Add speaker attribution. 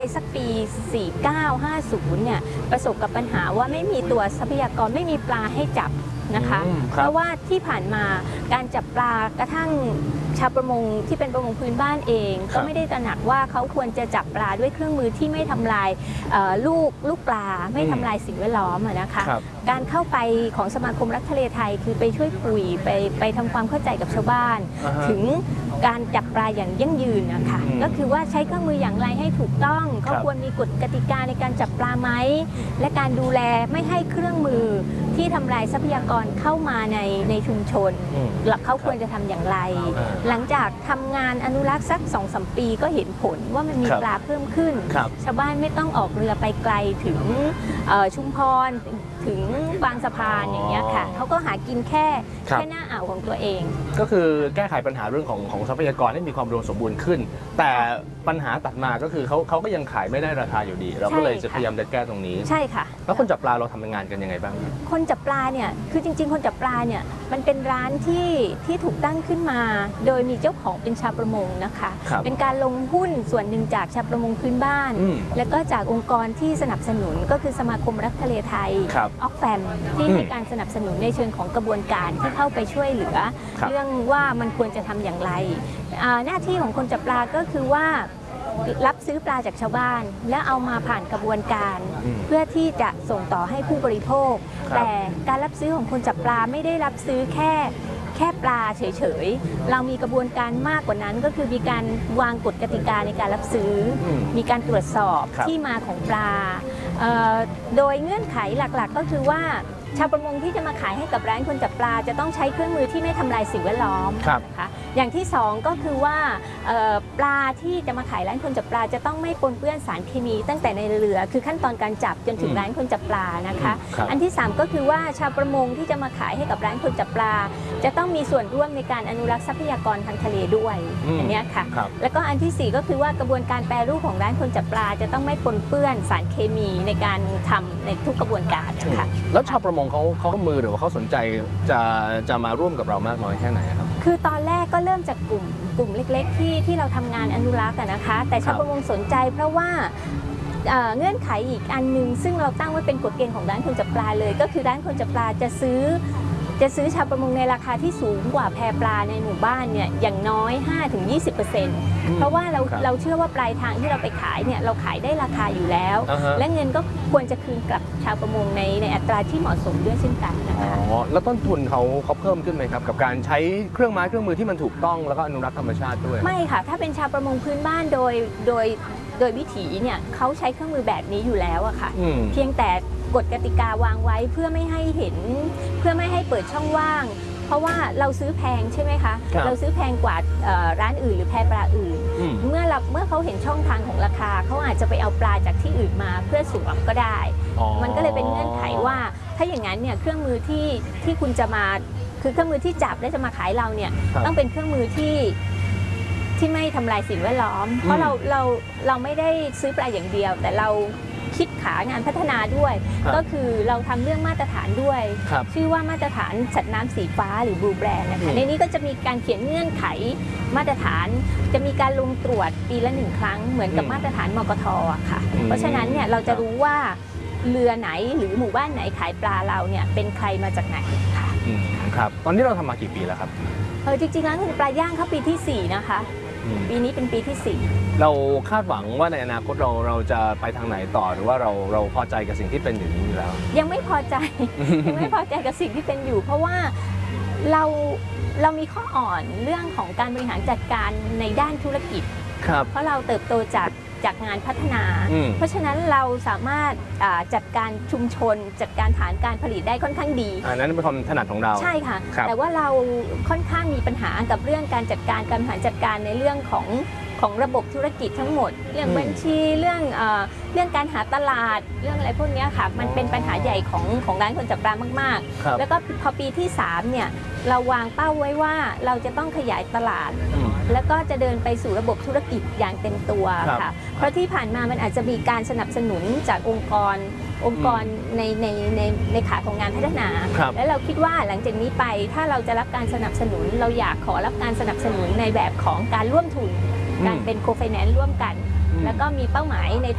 Speaker 1: สักปี 49-50 เนี่ยประสบกับปัญหาว่าไม่มีตัวทรัพยากรไม่มีปลาให้จับนะคะเพราะว่าที่ผ่านมาการจับปลากระทั่งชาวประมงที่เป็นประมงพื้นบ้านเองก็ไม่ได้ตระหนักว่าเขาควรจะจับปลาด้วยเครื่องมือที่ไม่ทำลายลูกปลาไม่ทำลายสิ่งแวดล้อมนะคะการเข้าไปของสมาคมรักทะเลไทยคือไปช่วยคุยไปทำความเข้าใจกับชาวบ้านถึงการจับปลาอย่างยั่งยืนนะคะก็คือว่าใช้เครื่องมืออย่างไรให้ถูกต้องเขาควรมีกฎกติกาในการจับปลาไหมและการดูแลไม่ให้เครื่องมือที่ทำลายทรัพยากรเข้ามาในชุมชนหลักเขาควรจะทำอย่างไรหลังจากทำงานอนุรักษ์สัก 2-3 ปีก็เห็นผลว่ามันมีปลาเพิ่มขึ้นชาวบ้านไม่ต้องออกเรือไปไกลถึงชุมพรถึงบางสะพานอย่างเงี้ยค่ะเขาก็หากินแค่หน้าอ่าวของตัวเอง
Speaker 2: ก็คือแก้ไขปัญหาเรื่องของทรัพยากรให้มีความอุดมสมบูรณ์ขึ้นแต่ปัญหาตัดมาก็คือเขาก็ยังขายไม่ได้ราคาอยู่ดีเราก็เลยจะพยายามจะแก้ตรงนี้
Speaker 1: ใช่ค่ะ
Speaker 2: แล้วคนจับปลาเราทำงานกันยังไงบ้าง
Speaker 1: คนจับปลาเนี่ยคือจริงๆคนจับปลาเนี่ยมันเป็นร้านที่ถูกตั้งขึ้นมาโดยมีเจ้าของเป็นชาวประมงนะคะเป็นการลงหุ้นส่วนหนึ่งจากชาวประมงพื้นบ้านแล้วก็จากองค์กรที่สนับสนุนก็คือสมาคมรักทะเลไทยออกแฟมที่ให้การสนับสนุนในเชิงของกระบวนการที่เข้าไปช่วยเหลือเรื่องว่ามันควรจะทำอย่างไรหน้าที่ของคนจับปลาก็คือว่ารับซื้อปลาจากชาวบ้านแล้วเอามาผ่านกระบวนการเพื่อที่จะส่งต่อให้ผู้บริโภคแต่การรับซื้อของคนจับปลาไม่ได้รับซื้อแค่ปลาเฉยๆเรามีกระบวนการมากกว่านั้นก็คือมีการวางกฎกติกาในการรับซื้อมีการตรวจสอบที่มาของปลาโดยเงื่อนไขหลักๆก็คือว่าชาวประมงที่จะมาขายให้กับร้านคนจับปลาจะต้องใช้เครื่องมือที่ไม่ทำลายสิ่งแวดล้อมนะคะอย่างที่2ก็คือว่าปลาที่จะมาขายร้านคนจับปลาจะต้องไม่ปนเปื้อนสารเคมีตั้งแต่ในเรือคือขั้นตอนการจับจนถึงร้านคนจับปลานะคะอันที่3ก็คือว่าชาวประมงที่จะมาขายให้กับร้านคนจับปลาจะต้องมีส่วนร่วมในการอนุรักษ์ทรัพยากรทางทะเลด้วยอันนี้ค่ะแล้วก็อันที่4ก็คือว่ากระบวนการแปรรูปของร้านคนจับปลาจะต้องไม่ปนเปื้อนสารเคมีในการทำในทุกกระบวนการนะคะ
Speaker 2: แล้วชาวประมงเขามือหรือว่าเขาสนใจจะมาร่วมกับเรามากน้อยแค่ไหนครับ
Speaker 1: คือตอนแรกก็เริ่มจากกลุ่มเล็กๆที่เราทำงานอนุรักษ์นะคะแต่ชาวประมงสนใจเพราะว่าเงื่อนไขอีกอันนึงซึ่งเราตั้งไว้เป็นกฎเกณฑ์ของร้านคนจับปลาเลยก็คือร้านคนจับปลาจะซื้อชาวประมงในราคาที่สูงกว่าแพปลาในหมู่บ้านเนี่ยอย่างน้อย 5-20%เพราะว่าเราเชื่อว่าปลายทางที่เราไปขายเนี่ยเราขายได้ราคาอยู่แล้วและเงินก็ควรจะคืนกลับชาวประมงในอัตราที่เหมาะสมด้วยเช่นกันนะคะ
Speaker 2: แล้วต้นทุนเขาเพิ่มขึ้นไหมครับกับการใช้เครื่องไม้เครื่องมือที่มันถูกต้องแล้วก็อนุรักษ์ธรรมชาติด้วย
Speaker 1: ไม่ค่ะถ้าเป็นชาวประมงพื้นบ้านโดยวิถีเนี่ยเขาใช้เครื่องมือแบบนี้อยู่แล้วอะค่ะเพียงแต่กฎกติกาวางไว้เพื่อไม่ให้เห็นเพื่อไม่ให้เปิดช่องว่างเพราะว่าเราซื้อแพงใช่ไหมคะเราซื้อแพงกว่าร้านอื่นหรือแพปลาอื่นเมื่อเขาเห็นช่องทางของราคาเขาอาจจะไปเอาปลาจากที่อื่นมาเพื่อสวมก็ได้มันก็เลยเป็นเงื่อนไขว่าถ้าอย่างนั้นเนี่ยเครื่องมือที่คุณจะมาคือเครื่องมือที่จับและจะมาขายเราเนี่ยต้องเป็นเครื่องมือที่ไม่ทำลายสิ่งแวดล้อมเพราะเราไม่ได้ซื้อปลาอย่างเดียวแต่เราคิดขางานพัฒนาด้วยก็คือเราทำเรื่องมาตรฐานด้วยชื่อว่ามาตรฐานสัตว์น้ำสีฟ้าหรือ Blue Brand นะคะในนี้ก็จะมีการเขียนเงื่อนไขมาตรฐานจะมีการลงตรวจปีละ1 ครั้งเหมือนกับมาตรฐานมกท.ค่ะเพราะฉะนั้นเนี่ยเราจะรู้ว่าเรือไหนหรือหมู่บ้านไหนขายปลาเราเนี่ยเป็นใครมาจากไหนค่ะ
Speaker 2: ครับตอนนี้เราทำมากี่ปีแล้วครับ
Speaker 1: จริงๆแล้วปลาย่างเข้าปีที่4นะคะปีนี้เป็นปีที่4
Speaker 2: เราคาดหวังว่าในอนาคตเราจะไปทางไหนต่อหรือว่าเราพอใจกับสิ่งที่เป็นอยู่นี้อยู่แล้ว
Speaker 1: ยังไม่พอใจ ยังไม่พอใจกับสิ่งที่เป็นอยู่เพราะว่าเรามีข้ออ่อนเรื่องของการบริหารจัดการในด้านธุรกิจเพราะเราเติบโตจากงานพัฒนาเพราะฉะนั้นเราสามารถจัดการชุมชนจัดการฐานการผลิตได้ค่อนข้างดี
Speaker 2: นั้นเป็นความถนัดของเรา
Speaker 1: ใช่ค่ะแต่ว่าเราค่อนข้างมีปัญหากับเรื่องการจัดการการบริหารจัดการในเรื่องของระบบธุรกิจทั้งหมดเรื่องบัญชีเรื่องการหาตลาดเรื่องอะไรพวกนี้ค่ะมันเป็นปัญหาใหญ่ของร้านคนจับปลามากๆแล้วก็พอปีที่3เนี่ยเราวางเป้าไว้ว่าเราจะต้องขยายตลาดแล้วก็จะเดินไปสู่ระบบธุรกิจอย่างเต็มตัวค่ะเพราะที่ผ่านมามันอาจจะมีการสนับสนุนจากองค์กรในขาของงานพัฒนาและเราคิดว่าหลังจากนี้ไปถ้าเราจะรับการสนับสนุนเราอยากขอรับการสนับสนุนในแบบของการร่วมทุนการเป็นโคไฟแนนซ์ร่วมกันแล้วก็มีเป้าหมายใน